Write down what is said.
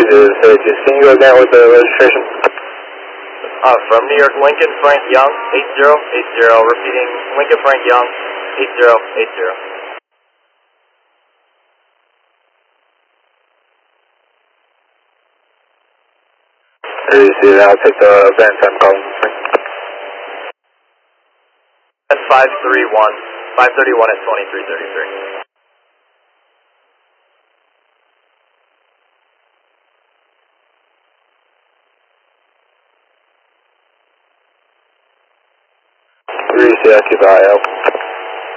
just can you go down with the registration? From New York, Lincoln Frank Young, 8080, repeating, Lincoln Frank Young, 8080. I'll take the van time calling. That's 531 at 2333. Occupy,